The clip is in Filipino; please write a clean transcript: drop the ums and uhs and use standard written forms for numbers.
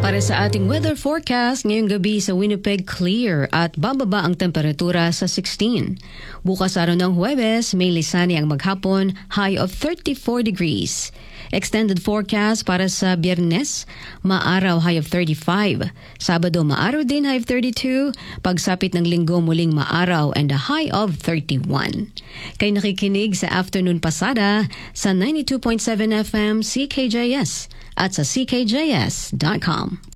Para sa ating weather forecast, ngayong gabi sa Winnipeg clear at bababa ang temperatura sa 16. Bukas araw ng Huwebes, may lisani ang maghapon, high of 34 degrees. Extended forecast para sa Biyernes, maaraw high of 35. Sabado maaraw din high of 32. Pagsapit ng Linggo muling maaraw and a high of 31. Kayo nakikinig sa Afternoon Pasada sa 92.7 FM CKJS at sa ckjs.com.